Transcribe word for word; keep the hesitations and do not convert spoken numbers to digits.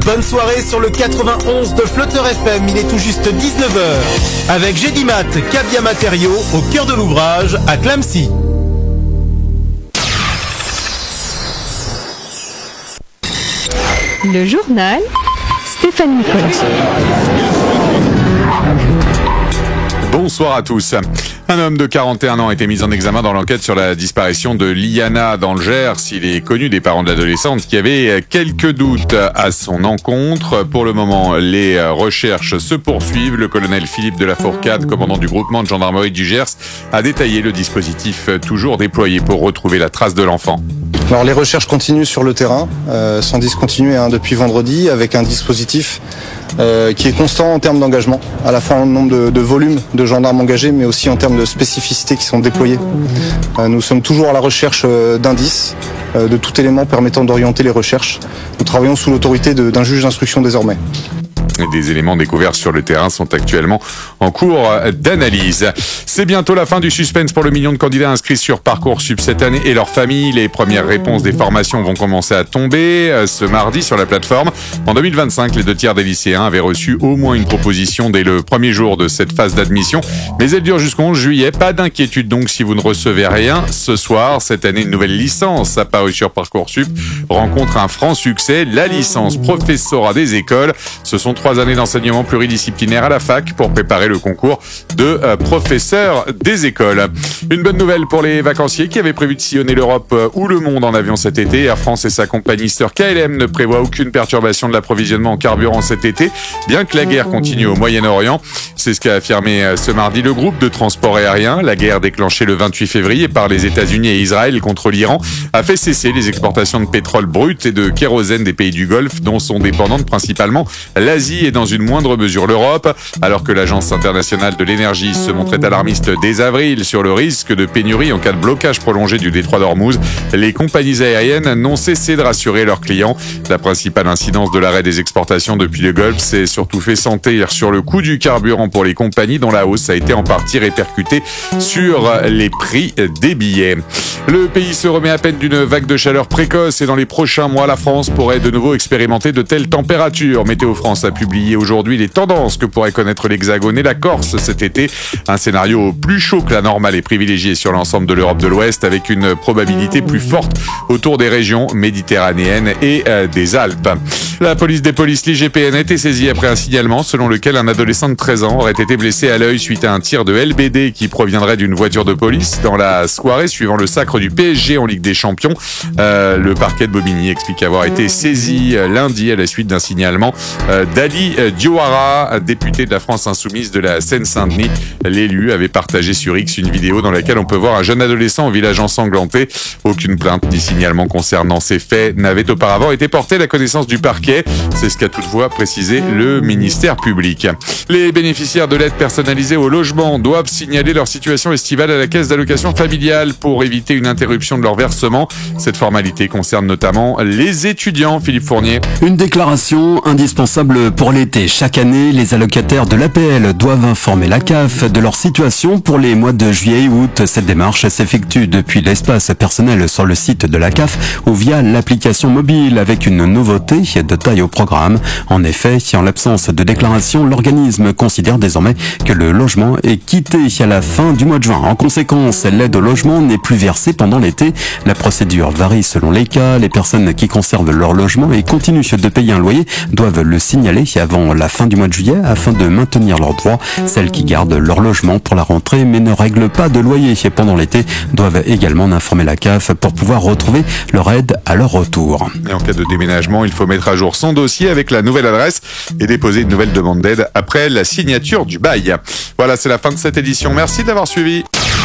bonne soirée sur le quatre-vingt-onze de Flotteur F M. Il est tout juste dix-neuf heures. Avec Gédimat, Cabia Matériaux, au cœur de l'ouvrage, à Clamecy. Le journal, Stéphane Nicolas. Bonsoir à tous. Un homme de quarante et un ans a été mis en examen dans l'enquête sur la disparition de Liana dans le Gers. Il est connu des parents de l'adolescente qui avaient quelques doutes à son encontre. Pour le moment, les recherches se poursuivent. Le colonel Philippe de la Fourcade, commandant du groupement de gendarmerie du Gers, a détaillé le dispositif toujours déployé pour retrouver la trace de l'enfant. Alors les recherches continuent sur le terrain, euh, sans discontinuer hein, depuis vendredi, avec un dispositif euh, qui est constant en termes d'engagement, à la fois en nombre de, de volumes de gendarmes engagés, mais aussi en termes de spécificités qui sont déployées. Euh, nous sommes toujours à la recherche euh, d'indices, euh, de tout élément permettant d'orienter les recherches. Nous travaillons sous l'autorité de, d'un juge d'instruction désormais. Des éléments découverts sur le terrain sont actuellement en cours d'analyse. C'est bientôt la fin du suspense pour le million de candidats inscrits sur Parcoursup cette année et leurs familles. Les premières réponses des formations vont commencer à tomber ce mardi sur la plateforme. En deux mille vingt-cinq, les deux tiers des lycéens avaient reçu au moins une proposition dès le premier jour de cette phase d'admission. Mais elle dure jusqu'au onze juillet. Pas d'inquiétude donc si vous ne recevez rien. Ce soir, cette année, une nouvelle licence apparue sur Parcoursup rencontre un franc succès. La licence professorat des écoles. Ce sont trois années d'enseignement pluridisciplinaire à la fac pour préparer le concours de euh, professeur des écoles. Une bonne nouvelle pour les vacanciers qui avaient prévu de sillonner l'Europe euh, ou le monde en avion cet été. Air France et sa compagnie sœur K L M ne prévoient aucune perturbation de l'approvisionnement en carburant cet été, bien que la guerre continue au Moyen-Orient. C'est ce qu'a affirmé euh, ce mardi le groupe de transport aérien. La guerre déclenchée le vingt-huit février par les États-Unis et Israël contre l'Iran a fait cesser les exportations de pétrole brut et de kérosène des pays du Golfe, dont sont dépendantes principalement l'Asie et dans une moindre mesure l'Europe, alors que l'Agence internationale de l'énergie se montrait alarmiste dès avril sur le risque de pénurie en cas de blocage prolongé du détroit d'Ormuz. Les compagnies aériennes n'ont cessé de rassurer leurs clients. La principale incidence de l'arrêt des exportations depuis le Golfe s'est surtout fait sentir sur le coût du carburant pour les compagnies, dont la hausse a été en partie répercutée sur les prix des billets. Le pays se remet à peine d'une vague de chaleur précoce et dans les prochains mois, la France pourrait de nouveau expérimenter de telles températures. Météo France a publié aujourd'hui les tendances que pourrait connaître l'Hexagone et la Corse cet été. Un scénario plus chaud que la normale est privilégié sur l'ensemble de l'Europe de l'Ouest, avec une probabilité plus forte autour des régions méditerranéennes et euh, des Alpes. La police des polices, l'I G P N, a été saisie après un signalement selon lequel un adolescent de treize ans aurait été blessé à l'œil suite à un tir de L B D qui proviendrait d'une voiture de police dans la soirée suivant le sacre du P S G en Ligue des Champions. Euh, le parquet de Bobigny explique avoir été saisi lundi à la suite d'un signalement euh, d'Ali Diawara, député de la France Insoumise de la Seine-Saint-Denis. L'élu avait partagé sur X une vidéo dans laquelle on peut voir un jeune adolescent au village ensanglanté. Aucune plainte ni signalement concernant ces faits n'avait auparavant été porté à la connaissance du parquet. C'est ce qu'a toutefois précisé le ministère public. Les bénéficiaires de l'aide personnalisée au logement doivent signaler leur situation estivale à la caisse d'allocation familiale pour éviter une interruption de leur versement. Cette formalité concerne notamment les étudiants. Philippe Fournier. Une déclaration indispensable pour l'été. Chaque année, les allocataires de l'A P L doivent informer la C A F de leur situation pour les mois de juillet et août. Cette démarche s'effectue depuis l'espace personnel sur le site de la C A F ou via l'application mobile avec une nouveauté de taille au programme. En effet, en l'absence de déclaration, l'organisme considère désormais que le logement est quitté à la fin du mois de juin. En conséquence, l'aide au logement n'est plus versée pendant l'été. La procédure varie selon les cas. Les personnes qui conservent leur logement et continuent de payer un loyer doivent le signaler avant la fin du mois de juillet afin de maintenir leurs droits. Celles qui gardent leur logement pour la rentrée mais ne règlent pas de loyer pendant l'été doivent également informer la C A F pour pouvoir retrouver leur aide à leur retour. Et en cas de déménagement, il faut mettre à jour son dossier avec la nouvelle adresse et déposer une nouvelle demande d'aide après la signature du bail. Voilà, c'est la fin de cette édition. Merci de l'avoir suivi.